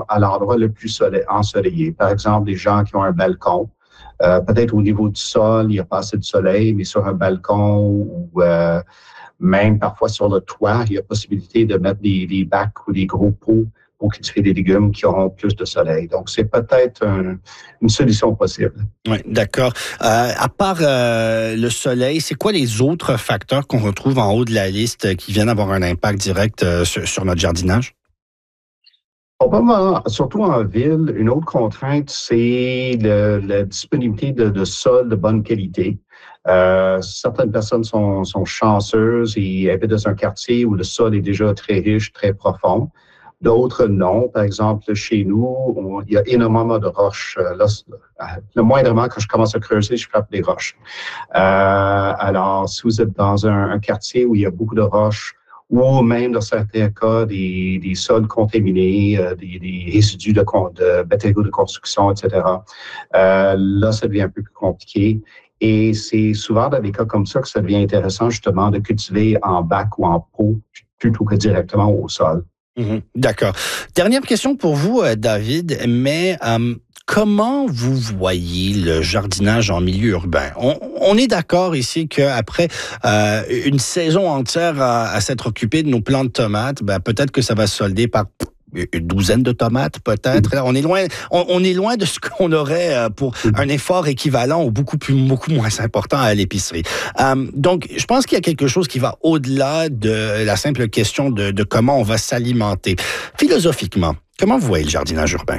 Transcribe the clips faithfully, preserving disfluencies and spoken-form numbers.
à l'endroit le plus soleil, ensoleillé. Par exemple, des gens qui ont un balcon. Euh, peut-être au niveau du sol, il n'y a pas assez de soleil, mais sur un balcon ou euh, même parfois sur le toit, il y a possibilité de mettre des, des bacs ou des gros pots pour cultiver des légumes qui auront plus de soleil. Donc, c'est peut-être un, une solution possible. Oui, d'accord. Euh, à part euh, le soleil, c'est quoi les autres facteurs qu'on retrouve en haut de la liste qui viennent avoir un impact direct euh, sur, sur notre jardinage? Probablement, surtout en ville, une autre contrainte, c'est le, la disponibilité de, de sol de bonne qualité. Euh, certaines personnes sont, sont chanceuses et habitent dans un quartier où le sol est déjà très riche, très profond. D'autres, non. Par exemple, chez nous, on, il y a énormément de roches. Là, le moindrement, quand je commence à creuser, je frappe des roches. Euh, alors, si vous êtes dans un, un quartier où il y a beaucoup de roches, ou même dans certains cas des, des sols contaminés, euh, des, des résidus de, de matériaux de construction, et cetera. Euh, là, ça devient un peu plus compliqué. Et c'est souvent dans des cas comme ça que ça devient intéressant justement de cultiver en bac ou en pot plutôt que directement au sol. Mmh, d'accord. Dernière question pour vous, euh, David, mais euh, comment vous voyez le jardinage en milieu urbain? On, on est d'accord ici qu'après euh, une saison entière à, à s'être occupé de nos plants de tomates, ben, peut-être que ça va se solder par une douzaine de tomates, peut-être. Là, on est loin, on, on est loin de ce qu'on aurait pour un effort équivalent ou beaucoup plus, beaucoup moins important à l'épicerie. Euh, donc, je pense qu'il y a quelque chose qui va au-delà de la simple question de, de comment on va s'alimenter. Philosophiquement, comment vous voyez le jardinage urbain?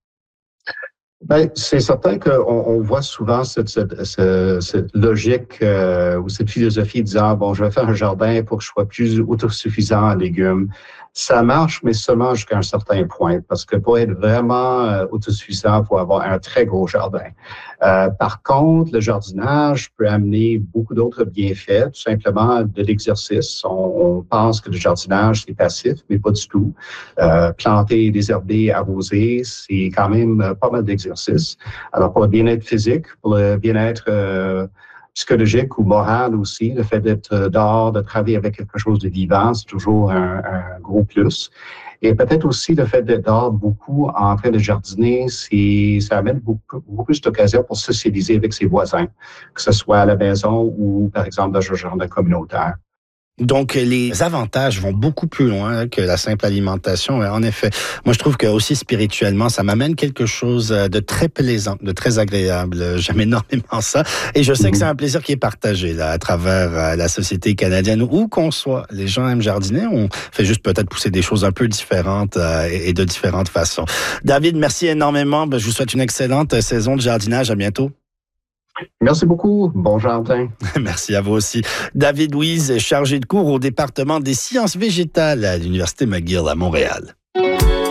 Ben, c'est certain qu'on on voit souvent cette, cette, cette, cette logique euh, ou cette philosophie disant, bon, je vais faire un jardin pour que je sois plus autosuffisant en légumes. Ça marche, mais seulement jusqu'à un certain point, parce que pour être vraiment euh, autosuffisant, il faut avoir un très gros jardin. Euh, par contre, le jardinage peut amener beaucoup d'autres bienfaits, tout simplement de l'exercice. On, on pense que le jardinage, c'est passif, mais pas du tout. Euh, planter, désherber, arroser, c'est quand même pas mal d'exercice. Alors, pour le bien-être physique, pour le bien-être euh, psychologique ou moral aussi, le fait d'être dehors, de travailler avec quelque chose de vivant, c'est toujours un, un gros plus. Et peut-être aussi le fait d'être dehors beaucoup en train de jardiner, c'est, ça amène beaucoup, beaucoup plus d'occasions pour socialiser avec ses voisins, que ce soit à la maison ou, par exemple, dans un jardin communautaire. Donc, les avantages vont beaucoup plus loin que la simple alimentation. En effet, moi, je trouve que aussi spirituellement, ça m'amène quelque chose de très plaisant, de très agréable. J'aime énormément ça. Et je sais que c'est un plaisir qui est partagé là, à travers la société canadienne, où qu'on soit. Les gens aiment jardiner. On fait juste peut-être pousser des choses un peu différentes euh, et de différentes façons. David, merci énormément. Je vous souhaite une excellente saison de jardinage. À bientôt. Merci beaucoup. Bon jardin. Merci à vous aussi. David Louise, chargé de cours au département des sciences végétales à l'Université McGill à Montréal.